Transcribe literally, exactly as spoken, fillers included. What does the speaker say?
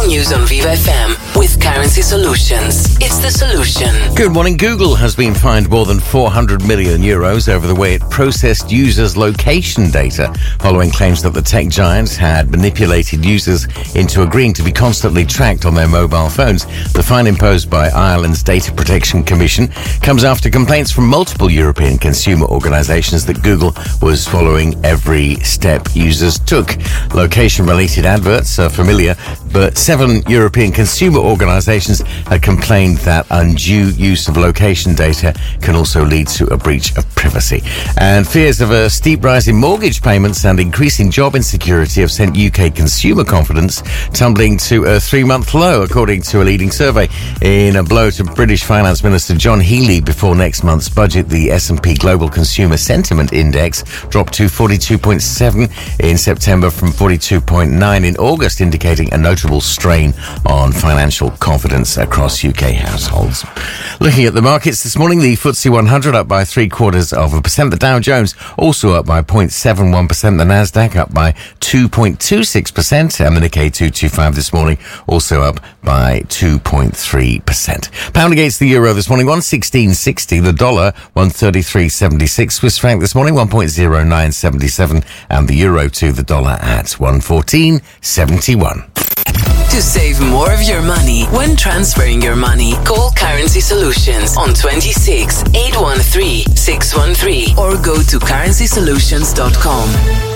news on Viva F M with Currency Solutions. It's the solution. Good morning. Google has been fined more than four hundred million euros over the way it processed users' location data following claims that the tech giants had manipulated users into agreeing to be constantly tracked on their mobile phones. The fine imposed by Ireland's Data Protection Commission comes after complaints from multiple European consumer organisations that Google was following every step users took. Location-related adverts are familiar, but seven European consumer organisations had complained that undue use of location data can also lead to a breach of privacy. And fears of a steep rise in mortgage payments and increasing job insecurity have sent U K consumer confidence tumbling to a three-month low, according to a leading survey. In a blow to British Finance Minister John Healey before next month's budget, the S and P Global Consumer Sentiment Index dropped to forty-two point seven in September from forty-two point nine in August, indicating a notable strain on financial confidence across U K households. Looking at the markets this morning, the F T S E one hundred up by three quarters of a percent. The Dow Jones also up by zero point seven one percent. The Nasdaq up by two point two six percent. And the Nikkei two twenty-five this morning also up by two point three percent. Pound against the euro this morning, one sixteen sixty. The dollar, one thirty-three seventy-six. Swiss franc this morning, one point zero nine seven seven. And the euro to the dollar at one fourteen seventy-one. To save more of your money when transferring your money, call Currency Solutions on twenty-six, eight one three, six one three or go to currency solutions dot com.